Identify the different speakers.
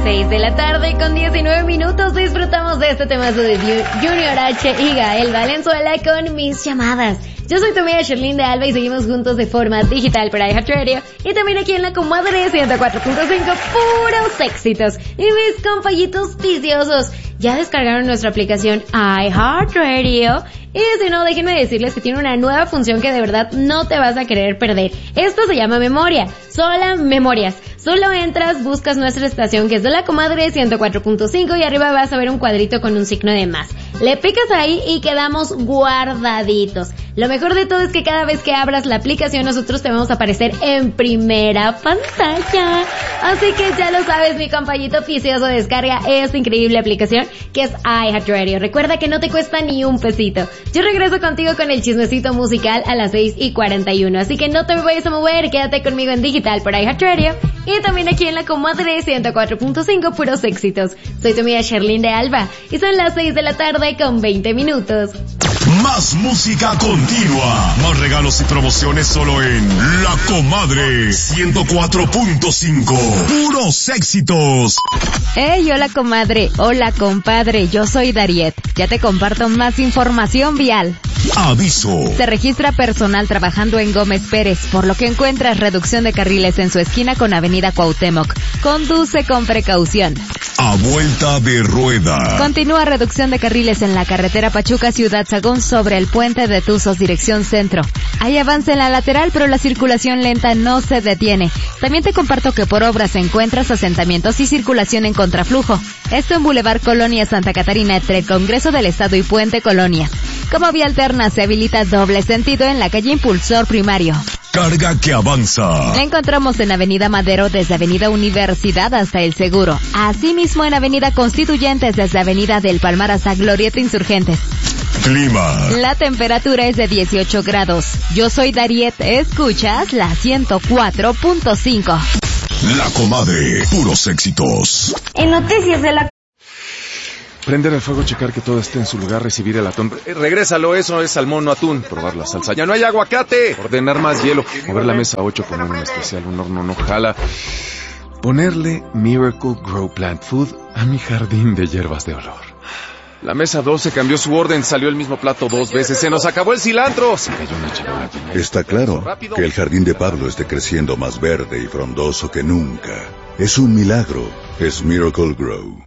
Speaker 1: 6 de la tarde con 19 minutos. Disfrutamos de este temazo de Junior H y Gael Valenzuela con Mis Llamadas. Yo soy tu amiga Sherlyn de Alba y seguimos juntos de forma digital por iHeartRadio y también aquí en la comadre 104.5, puros éxitos. Y mis compañitos viciosos, ya descargaron nuestra aplicación iHeartRadio. Y si no, déjenme decirles que tiene una nueva función que de verdad no te vas a querer perder. Esto se llama Memoria, solo memorias. Solo entras, buscas nuestra estación que es de la comadre 104.5 y arriba vas a ver un cuadrito con un signo de más. Le picas ahí y quedamos guardaditos. Lo mejor de todo es que cada vez que abras la aplicación nosotros te vamos a aparecer en primera pantalla. Así que ya lo sabes, mi compañito oficioso, descarga esta increíble aplicación que es iHeartRadio. Recuerda que no te cuesta ni un pesito. Yo regreso contigo con el chismecito musical a las 6:41. Así que no te vayas a mover, quédate conmigo en digital por iHeartRadio y también aquí en la comadre 104.5, puros éxitos. Soy tu amiga Sherlyn de Alba y son las 6 de la tarde con 20 minutos.
Speaker 2: Más música continua, más regalos y promociones solo en La Comadre 104.5, puros éxitos.
Speaker 3: Hey, hola comadre, hola compadre, yo soy Dariet. Ya te comparto más información vial.
Speaker 2: Aviso.
Speaker 3: Se registra personal trabajando en Gómez Pérez, por lo que encuentras reducción de carriles en su esquina con Avenida Cuauhtémoc. Conduce con precaución.
Speaker 2: A vuelta de rueda.
Speaker 3: Continúa reducción de carriles en la carretera Pachuca Ciudad Sagún sobre el puente de Tuzos dirección centro. Hay avance en la lateral, pero la circulación lenta no se detiene. También te comparto que por obras encuentras asentamientos y circulación en contraflujo. Esto en Boulevard Colonia Santa Catarina entre el Congreso del Estado y Puente Colonia. Como vía alterna se habilita doble sentido en la calle Impulsor Primario.
Speaker 2: Carga que avanza.
Speaker 3: La encontramos en Avenida Madero desde Avenida Universidad hasta El Seguro. Asimismo en Avenida Constituyentes desde Avenida del Palmar hasta Glorieta Insurgentes.
Speaker 2: Clima.
Speaker 3: La temperatura es de 18 grados. Yo soy Dariet, escuchas la 104.5.
Speaker 2: La Comadre, puros éxitos.
Speaker 1: En noticias de la...
Speaker 4: Prender el fuego, checar que todo esté en su lugar, recibir el atún. Regrésalo, eso es salmón, no atún. Probar la salsa. ¡Ya no hay aguacate! Ordenar más hielo. Mover la mesa 8, poner un especial, un horno no jala. Ponerle Miracle Grow Plant Food a mi jardín de hierbas de olor. La mesa 12 cambió su orden, salió el mismo plato 2 veces. ¡Se nos acabó el cilantro! Se cayó una charola.
Speaker 5: Está claro que el jardín de Pablo esté creciendo más verde y frondoso que nunca. Es un milagro. Es Miracle Grow.